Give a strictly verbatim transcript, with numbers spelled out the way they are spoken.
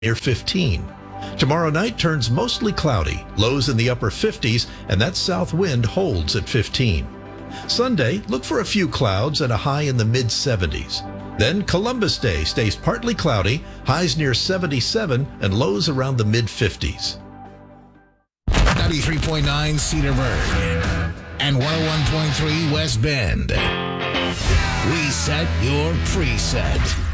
near fifteen. Tomorrow night turns mostly cloudy, lows in the upper fifties, and that south wind holds at fifteen. Sunday, look for a few clouds and a high in the mid seventies. Then Columbus Day stays partly cloudy, highs near seventy-seven, and lows around the mid fifties. ninety-three point nine Cedarburg and one oh one point three West Bend. We set your preset.